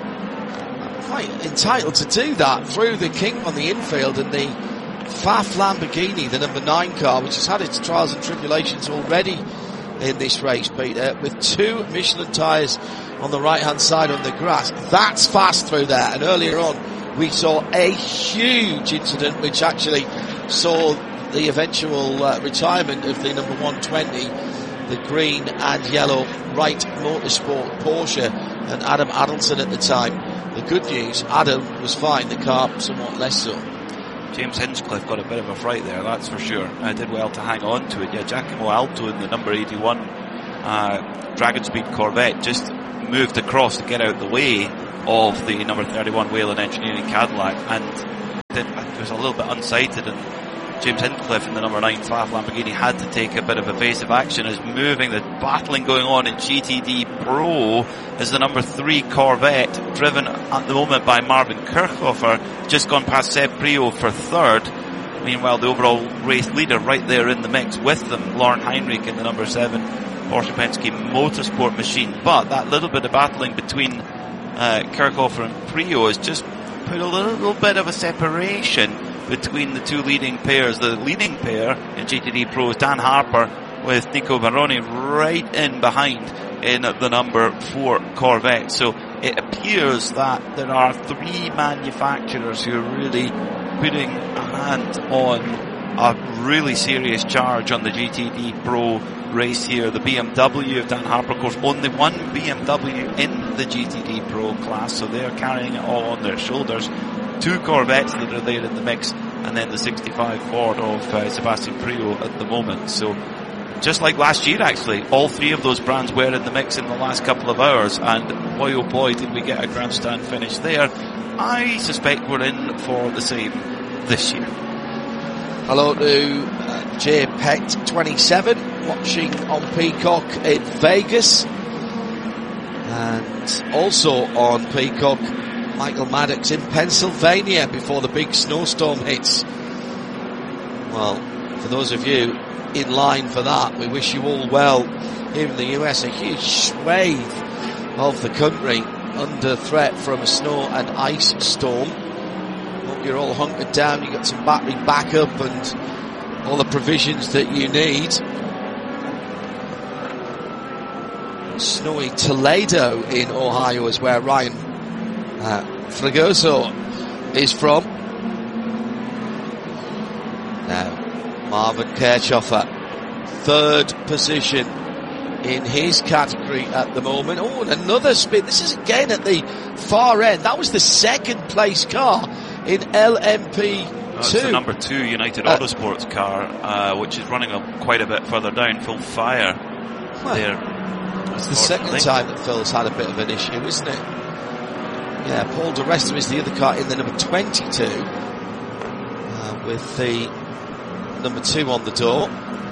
Speaker 3: Quite entitled to do that through the king on the infield, and the F A F Lamborghini, the number nine car, which has had its trials and tribulations already in this race, Peter, with two Michelin tyres on the right hand side on the grass. That's fast through there, and earlier on we saw a huge incident which actually saw the eventual uh, retirement of the number one twenty the green and yellow Wright Motorsport Porsche and Adam Adelson at the time. The good news, Adam was fine, the car somewhat less so.
Speaker 4: James Hinchcliffe got a bit of a fright there, that's for sure. I did well to hang on to it. Yeah, Giacomo Alto in the number eighty-one uh, Dragon Speed Corvette just moved across to get out the way of the number thirty-one Whelen Engineering Cadillac, and did, it was a little bit unsighted, and James Hinchcliffe in the number nine Pfaff Lamborghini had to take a bit of evasive action as moving, the battling going on in G T D Pro as the number three Corvette, driven at the moment by Marvin Kirchhofer, just gone past Seb Prio for third. Meanwhile, the overall race leader right there in the mix with them, Lauren Heinrich in the number seven Porsche Penske Motorsport machine. But that little bit of battling between uh, Kirchhofer and Prio has just put a little, little bit of a separation between the two leading pairs. The leading pair in G T D Pro is Dan Harper with Nico Baroni right in behind in the number four Corvette. So it appears that there are three manufacturers who are really putting a hand on a really serious charge on the G T D Pro race here. The B M W of Dan Harper, of course, only one B M W in the G T D Pro class, so they're carrying it all on their shoulders. Two Corvettes that are there in the mix, and then the sixty-five Ford of uh, Sebastian Prio at the moment. So just like last year, actually, all three of those brands were in the mix in the last couple of hours, and boy oh boy did we get a grandstand finish there. I suspect we're in for the same this year.
Speaker 3: Hello to uh, J Pet twenty-seven, watching on Peacock in Vegas, and also on Peacock Michael Maddox in Pennsylvania before the big snowstorm hits. Well, for those of you in line for that, we wish you all well. Here in the U S, a huge swathe of the country under threat from a snow and ice storm. Hope you're all hunkered down, you got some battery backup and all the provisions that you need. Snowy Toledo in Ohio is where Ryan Uh, Fragoso is from. Now, Marvin Kirchhofer, third position in his category at the moment. Oh, and another spin. This is again at the far end. That was the second place car in L M P two.
Speaker 4: That's the number two United uh, Autosports car, uh, which is running a, quite a bit further down, full fire well, there.
Speaker 3: It's the second time that Phil's had a bit of an issue, isn't it? Yeah, Paul di Resta is the other car in the number twenty-two, uh, with the number two on the door.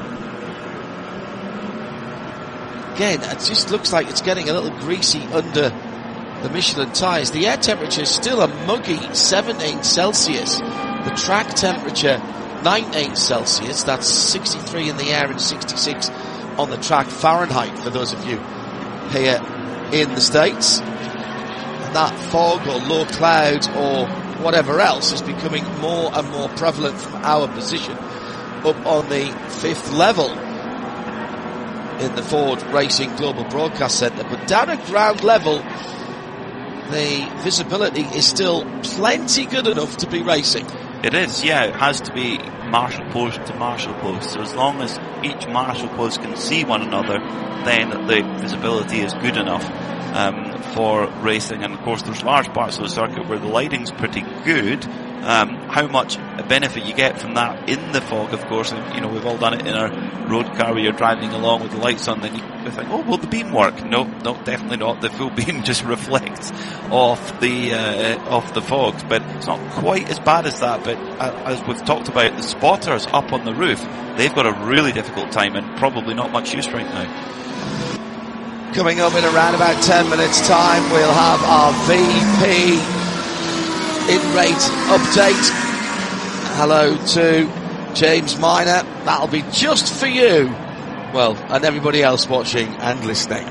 Speaker 3: Again, it just looks like it's getting a little greasy under the Michelin tyres. The air temperature is still a muggy seventeen Celsius. The track temperature, nineteen Celsius. That's sixty-three in the air and sixty-six on the track Fahrenheit for those of you here in the States. That fog or low clouds or whatever else is becoming more and more prevalent from our position up on the fifth level in the Ford Racing Global Broadcast Centre. But down at ground level, the visibility is still plenty good enough to be racing.
Speaker 4: It is, yeah. It has to be marshal post to marshal post. So as long as each marshal post can see one another, then the visibility is good enough um, for racing. And of course, there's large parts of the circuit where the lighting's pretty good. Um, how much benefit you get from that in the fog, of course, and, you know, we've all done it in our road car where you're driving along with the lights on, then you think, oh, will the beam work? No, no, definitely not. The full beam just reflects off the, uh, off the fog, but it's not quite as bad as that. But uh, as we've talked about, the spotters up on the roof, they've got a really difficult time and probably not much use right now.
Speaker 3: Coming up in around about ten minutes time, we'll have our V P in-rate update. Hello to James Minor. That'll be just for you. Well, and everybody else watching and listening.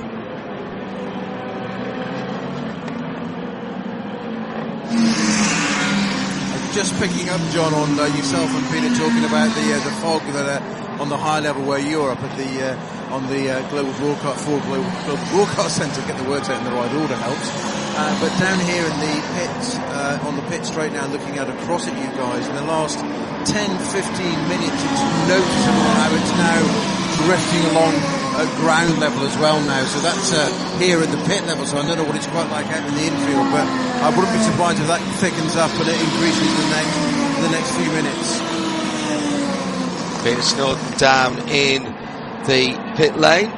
Speaker 5: Just picking up, John, on uh, yourself and Peter talking about the uh, the fog that uh, on the high level where you're up at the uh, on the uh, Global Broadcast Ford Global, Global Broadcast Centre. Get the words out in the right order helps. Uh, but down here in the pit, uh, on the pit straight now, looking out across at you guys, in the last ten, fifteen minutes, it's noticeable how it's now drifting along at ground level as well now. So that's uh, here at the pit level, so I don't know what it's quite like out in the infield, but I wouldn't be surprised if that thickens up and it increases the next, the next few minutes.
Speaker 3: Peter Snowden down in the pit lane.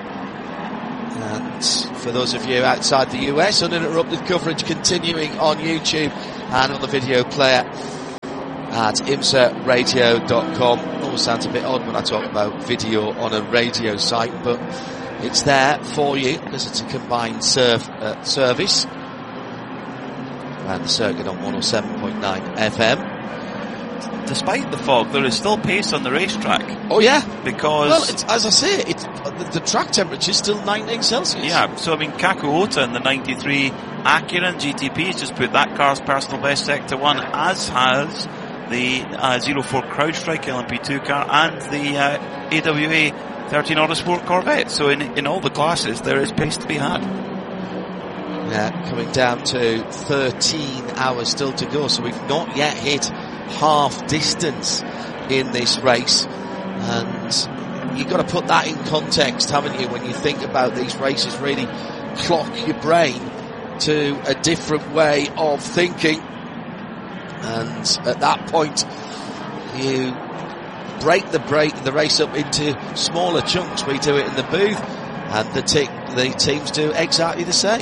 Speaker 3: And for those of you outside the U S, uninterrupted coverage continuing on YouTube and on the video player at imsa radio dot com. Always sounds a bit odd when I talk about video on a radio site, but it's there for you because it's a combined serve, uh, service around the circuit on one oh seven point nine F M.
Speaker 4: Despite the fog, there is still pace on the racetrack.
Speaker 3: Oh yeah,
Speaker 4: because
Speaker 3: well, it's, as I say, it's the, the track temperature is still nineteen Celsius.
Speaker 4: Yeah, so I mean, Kakuota in the ninety-three Acura G T P has just put that car's personal best sector one, as has the uh, zero four CrowdStrike L M P two car and the uh, A W A thirteen Autosport Corvette. So in in all the classes, there is pace to be had.
Speaker 3: Yeah, coming down to thirteen hours still to go, so we've not yet hit half distance in this race, and you've got to put that in context, haven't you, when you think about these races, really clock your brain to a different way of thinking, and at that point you break the break the race up into smaller chunks. We do it in the booth, and the, te- the teams do exactly the same.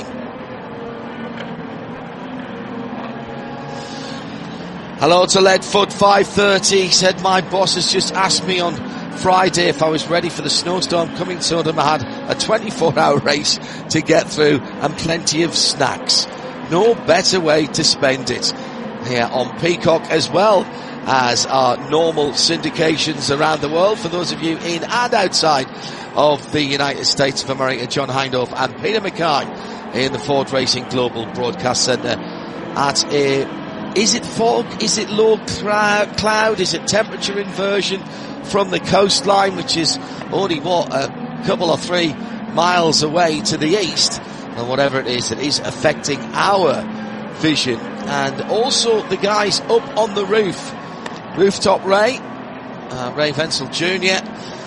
Speaker 3: Hello to Leadfoot five thirty, said my boss has just asked me on Friday if I was ready for the snowstorm coming. Told him I had a twenty-four hour race to get through and plenty of snacks. No better way to spend it. Here on Peacock, as well as our normal syndications around the world. For those of you in and outside of the United States of America, John Hindhaugh and Peter Mackay in the Ford Racing Global Broadcast Centre at a... Is it fog? Is it low cloud? Is it temperature inversion from the coastline, which is only, what, a couple or three miles away to the east? And whatever it is that is affecting our vision. And also the guys up on the roof. Rooftop Ray, uh, Ray Venzel Junior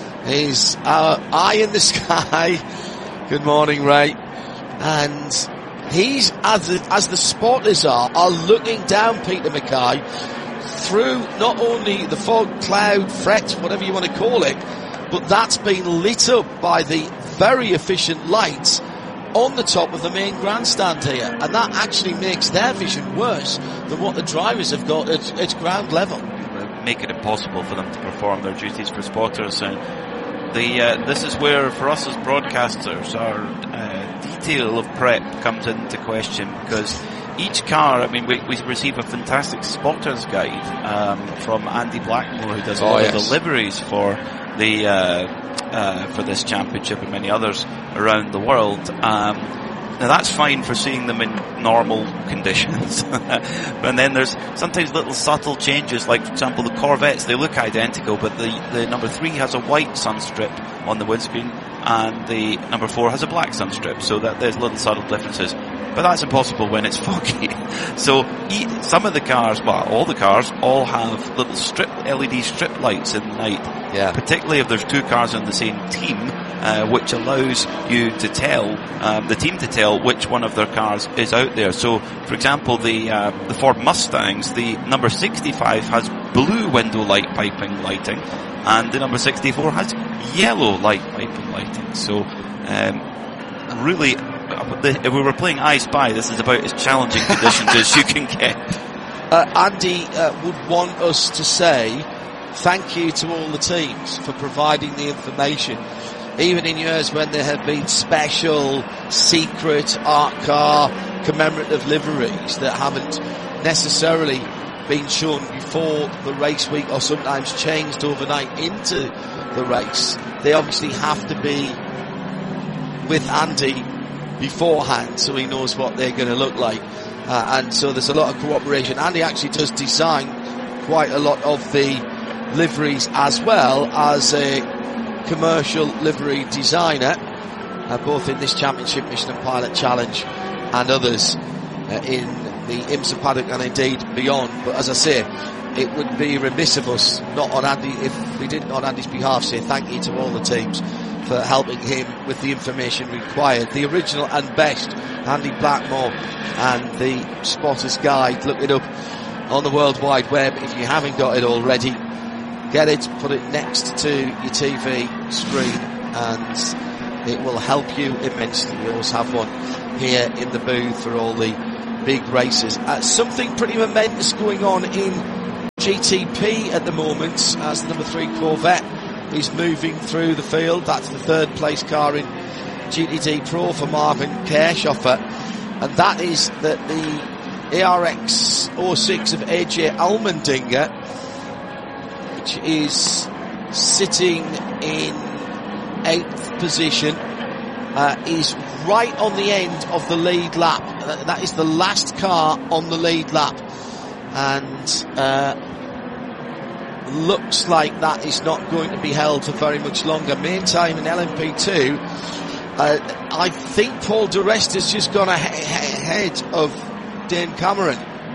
Speaker 3: is our eye in the sky. Good morning, Ray. And he's, as the, as the spotters are, are looking down Peter Mackay through not only the fog, cloud, fret, whatever you want to call it, but that's been lit up by the very efficient lights on the top of the main grandstand here. And that actually makes their vision worse than what the drivers have got at, at ground level.
Speaker 4: Make it impossible for them to perform their duties for spotters. And the uh, this is where, for us as broadcasters, our uh, detail of prep comes into question, because each car, I mean, we, we receive a fantastic spotter's guide um, from Andy Blackmore, who does a
Speaker 3: oh,
Speaker 4: lot
Speaker 3: yes.
Speaker 4: of the liveries for the uh, uh, for this championship and many others around the world. Um, Now that's fine for seeing them in normal conditions. And then there's sometimes little subtle changes, like for example the Corvettes, they look identical, but the, the number three has a white sun strip on the windscreen and the number four has a black sun strip, so that there's little subtle differences. But that's impossible when it's foggy. So some of the cars, well all the cars, all have little strip L E D strip lights in the night.
Speaker 3: Yeah.
Speaker 4: Particularly if there's two cars on the same team, uh, which allows you to tell, um, the team to tell which one of their cars is out there. So, for example, the, uh, the Ford Mustangs, the number sixty-five has blue window light piping lighting, and the number sixty-four has yellow light piping lighting. So, um, really, if we were playing I Spy, this is about as challenging conditions as you can get.
Speaker 3: Uh, Andy uh, would want us to say thank you to all the teams for providing the information, even in years when there have been special, secret, art car, commemorative liveries that haven't necessarily been shown before the race week or sometimes changed overnight into the race. They obviously have to be with Andy beforehand so he knows what they're going to look like. Uh, and so there's a lot of cooperation. Andy actually does design quite a lot of the liveries as well as a commercial livery designer, uh, both in this championship, Michelin Pilot Challenge and others uh, in the IMSA paddock and indeed beyond. But as I say, it would be remiss of us not on Andy, if we didn't on Andy's behalf say thank you to all the teams for helping him with the information required. The original and best, Andy Blackmore, and the Spotter's Guide. Look it up on the World Wide Web if you haven't got it already. Get it, put it next to your T V screen, and it will help you immensely. We always have one here in the booth for all the big races. Uh, something pretty momentous going on in G T P at the moment, as the number three Corvette is moving through the field. That's the third place car in G T D Pro for Marvin Kirchhofer, and that is that the A R X oh six of A J Allmendinger, which is sitting in eighth position, uh, is right on the end of the lead lap. That is the last car on the lead lap, and uh, looks like that is not going to be held for very much longer. Main time in L M P two, uh, I think Paul di Resta's just gone ahead of Dane Cameron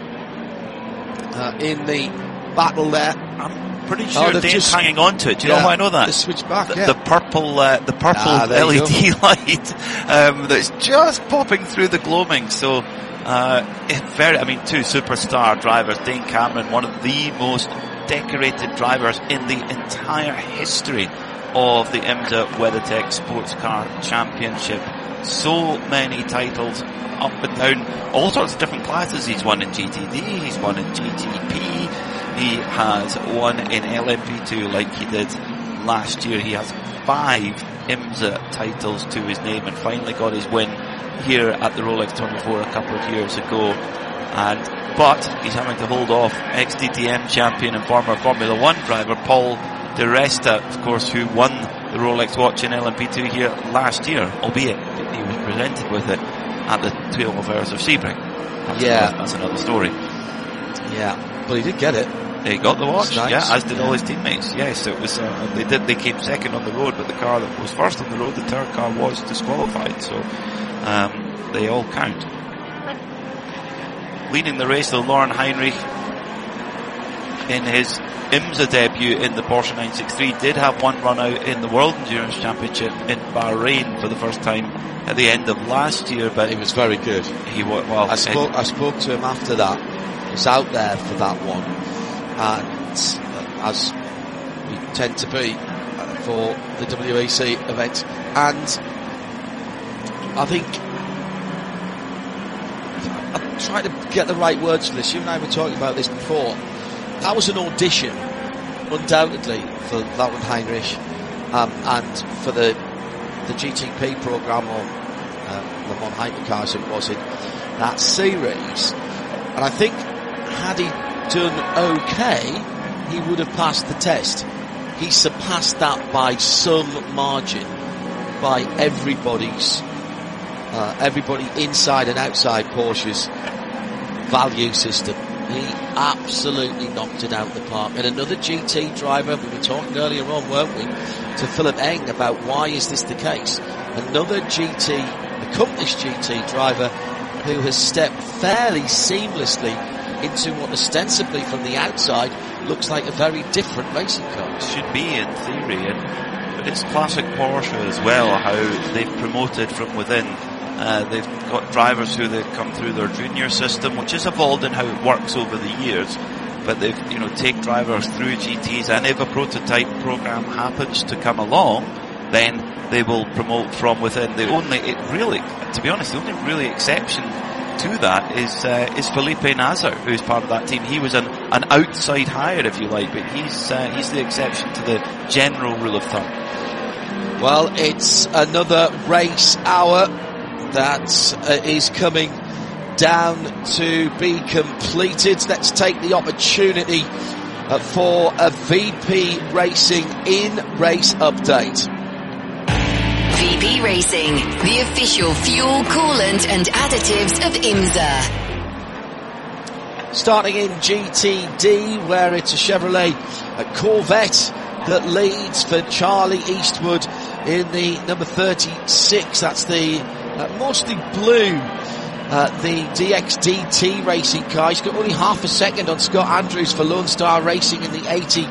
Speaker 3: uh, in the battle there.
Speaker 4: I'm pretty sure
Speaker 3: oh,
Speaker 4: Dane's
Speaker 3: just,
Speaker 4: hanging on to it. Do you
Speaker 3: yeah,
Speaker 4: know why I know that?
Speaker 3: The switchback,
Speaker 4: the,
Speaker 3: yeah.
Speaker 4: the purple, uh, the purple
Speaker 3: ah,
Speaker 4: L E D light um, that's just popping through the gloaming. So, uh, very, I mean, two superstar drivers, Dane Cameron, one of the most decorated drivers in the entire history of the IMSA WeatherTech Sports Car Championship. So many titles up and down, all sorts of different classes. He's won in G T D, he's won in G T P, he has won in L M P two like he did last year. He has five IMSA titles to his name, and finally got his win here at the Rolex twenty-four a couple of years ago. And but he's having to hold off ex D T M champion and former Formula One driver Paul di Resta, of course, who won the Rolex watch in L M P two here last year, albeit he was presented with it at the twelve Hours of Sebring. That's
Speaker 3: yeah,
Speaker 4: another, that's another story.
Speaker 3: Yeah, but he did get it.
Speaker 4: He got the watch,
Speaker 3: nice.
Speaker 4: yeah, as did all his teammates. Yes, it was. Uh, they did. They came second on the road, but the car that was first on the road, the third car, was disqualified. So um, they all count. Leading the race, though, Laurin Heinrich, in his IMSA debut in the Porsche nine sixty-three, did have one run out in the World Endurance Championship in Bahrain for the first time at the end of last year. But
Speaker 3: he was very good.
Speaker 4: He was. Well,
Speaker 3: I spoke. I spoke to him after that. He was out there for that one, and uh, as we tend to be uh, for the W E C event, and I think I'm trying to get the right words for this. You and I were talking about this before. That was an audition, undoubtedly, for Laurin Heinrich, um, and for the the G T P program, or uh, Le Mans Hypercars it was in that series. And I think had he done okay, he would have passed the test. He surpassed that by some margin, by everybody's, uh, everybody inside and outside Porsche's value system. He absolutely knocked it out of the park. And another G T driver, we were talking earlier on, weren't we, to Philip Eng about why is this the case. Another G T, accomplished G T driver who has stepped fairly seamlessly into what ostensibly from the outside looks like a very different racing car.
Speaker 4: Should be in theory, and but it's classic Porsche as well, how they've promoted from within. Uh, they've got drivers who they've come through their junior system, which has evolved in how it works over the years. But they've, you know, take drivers through G Ts, and if a prototype program happens to come along, then they will promote from within. The only, it really, to be honest, the only really exception to that is uh, is Felipe Nasr, who's part of that team. He was an, an outside hire, if you like, but he's uh, he's the exception to the general rule of thumb.
Speaker 3: Well, it's another race hour that uh, is coming down to be completed. Let's take the opportunity uh, for a V P Racing in-race update.
Speaker 8: V P Racing, the official fuel, coolant and additives of IMSA.
Speaker 3: Starting in G T D, where it's a Chevrolet a Corvette that leads for Charlie Eastwood in the number thirty-six. That's the uh, mostly blue, uh, the D X D T racing car. He's got only half a second on Scott Andrews for Lone Star Racing in the eighty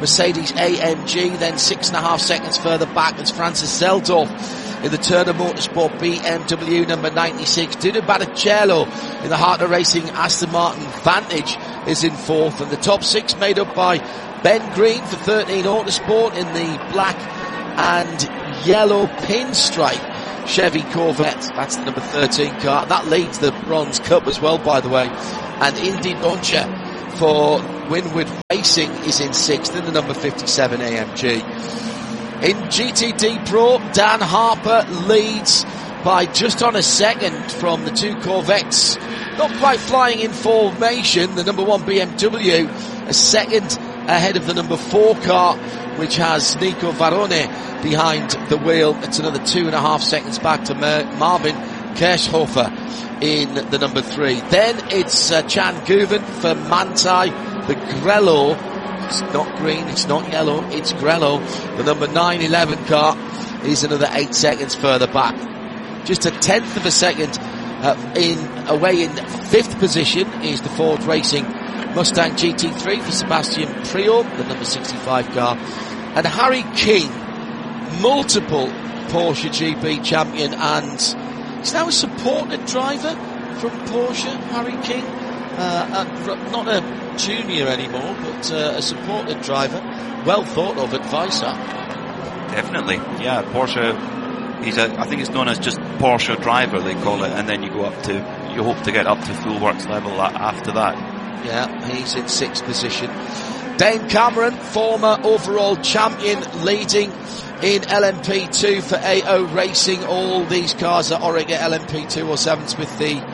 Speaker 3: Mercedes A M G. Then six and a half seconds further back is Francis Zeldorf in the Turner Motorsport B M W number ninety-six. Dudu Barrichello in the Hartner Racing Aston Martin Vantage is in fourth, and the top six made up by Ben Green for thirteen Autosport in the black and yellow pinstripe Chevy Corvette. That's the number thirteen car. That leads the Bronze Cup as well, by the way. And Indy Doncha for Winward Racing is in sixth in the number fifty-seven A M G. In G T D Pro, Dan Harper leads by just on a second from the two Corvettes. Not quite flying in formation. The number one B M W a second ahead of the number four car, which has Nico Varone behind the wheel. It's another two and a half seconds back to Mer- Marvin Kirchhofer in the number three. Then it's uh, Chan Guven for Manthey, the Grello. It's not green, it's not yellow, it's Grello. The number nine eleven car is another eight seconds further back. Just a tenth of a second uh, in away in fifth position is the Ford Racing Mustang G T three for Sebastian Priaulx, the number sixty-five car. And Harry King, multiple Porsche G P champion, and he's now a supported driver from Porsche, Harry King. Uh, uh, not a junior anymore, but uh, a supported driver. Well thought of advisor.
Speaker 4: Definitely, yeah. Porsche, he's a, I think it's known as just Porsche driver, they call it, and then you go up to, you hope to get up to full works level after that.
Speaker 3: Yeah, he's in sixth position. Dane Cameron, former overall champion, leading in L M P two for A O Racing. All these cars are Oregon L M P two oh sevens with the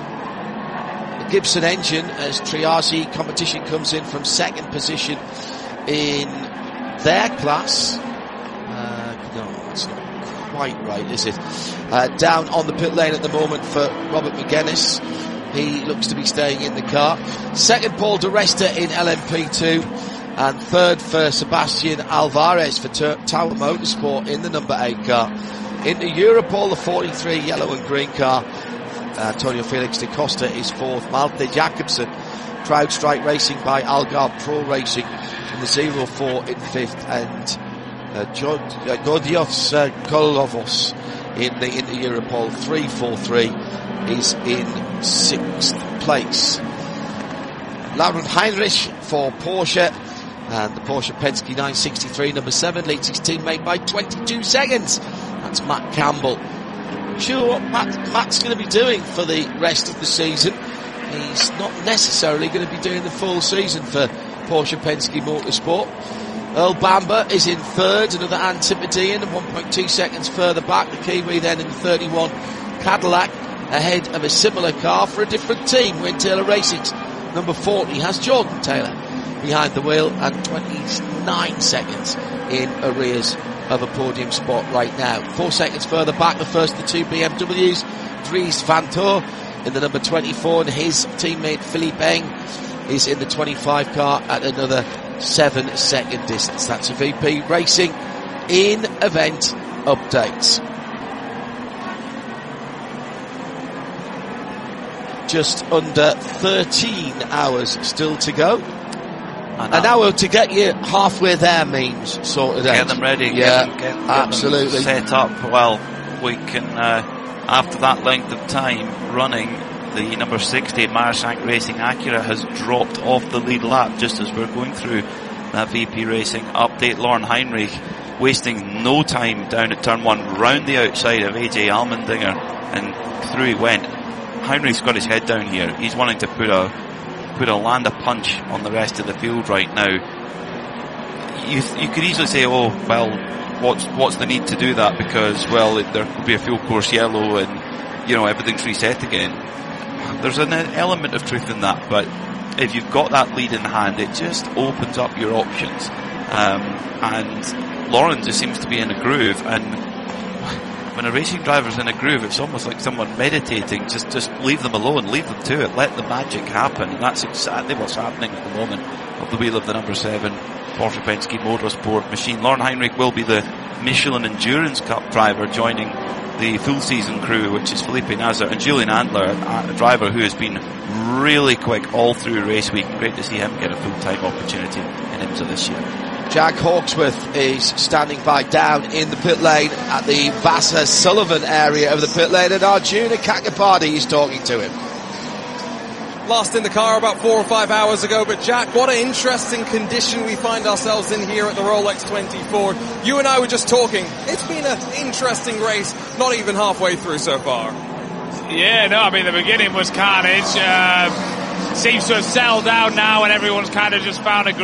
Speaker 3: Gibson engine, as Triasi competition comes in from second position in their class. Uh, no, that's not quite right, is it? Uh, down on the pit lane at the moment for Robert McGuinness. He looks to be staying in the car. Second, Paul Di Resta in L M P two. And third for Sebastian Alvarez for Tur- Tower Motorsport in the number eight car. In the Europol, the forty-three yellow and green car, Antonio Felix da Costa is fourth. Malte Jacobsen, CrowdStrike Racing by Algarve Pro Racing in the zero four in fifth, and uh, Jod, uh, Godios uh, Kolovos in the in the Europol three forty-three is in sixth place. Laurent Heinrich for Porsche, and the Porsche Penske nine sixty-three number seven leads his teammate by twenty-two seconds. That's Matt Campbell. Sure what Matt, Matt's going to be doing for the rest of the season. He's not necessarily going to be doing the full season for Porsche Penske Motorsport. Earl Bamber is in third, another Antipodean, and one point two seconds further back. The Kiwi then in thirty-one Cadillac, ahead of a similar car for a different team. Wayne Taylor Racing's number forty has Jordan Taylor behind the wheel, and twenty-nine seconds in arrears of a podium spot right now. Four seconds further back, the first of the two B M Ws, Dries Van Tor in the number twenty-four, and his teammate Philippe Eng is in the twenty-five car at another seven second distance. That's a V P Racing in event updates. Just under thirteen hours still to go. An hour to get you halfway there means sorted out.
Speaker 4: Get them ready.
Speaker 3: Yeah,
Speaker 4: get them, get, get
Speaker 3: absolutely.
Speaker 4: Them set up. Well, we can, uh, after that length of time running, the number sixty Marashank Racing Acura has dropped off the lead lap just as we're going through that V P Racing update. Lauren Heinrich wasting no time down at turn one, round the outside of A J Allmendinger, and through he went. Heinrich's got his head down here. He's wanting to put a put a land a punch on the rest of the field right now. You you could easily say, oh well, what's what's the need to do that, because well it, there could be a full course yellow and you know everything's reset again. There's an element of truth in that, but if you've got that lead in hand, it just opens up your options. Um, and Lauren just seems to be in a groove, and when a racing driver's in a groove, it's almost like someone meditating. Just, just leave them alone, leave them to it, let the magic happen, and that's exactly what's happening at the moment of the wheel of the number seven Porsche Penske Motorsport machine. Lauren Heinrich will be the Michelin Endurance Cup driver, joining the full season crew, which is Felipe Nasr and Julian Adler, a driver who has been really quick all through race week. Great to see him get a full-time opportunity in IMSA this year.
Speaker 3: Jack Hawksworth is standing by down in the pit lane at the Vassar Sullivan area of the pit lane, and Arjuna Kakapati is talking to him.
Speaker 6: Last in the car about four or five hours ago, but Jack, what an interesting condition we find ourselves in here at the Rolex twenty-four. You and I were just talking. It's been an interesting race, not even halfway through so far.
Speaker 7: Yeah, no, I mean, the beginning was carnage. Uh, seems to have settled down now, and everyone's kind of just found a groove.